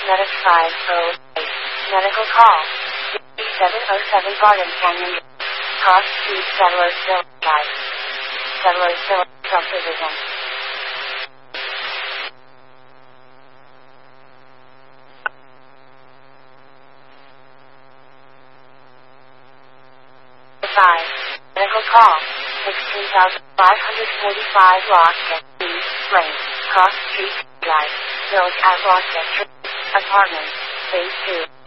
Medic 508. Medical call. 707 Garden Canyon. Cross Street Settlersville Drive. Settlersville Subdivision. Medical call. 16,545 Rochester East Lane. Cross Street Drive. Village at Rochester. Apartment. Phase 2.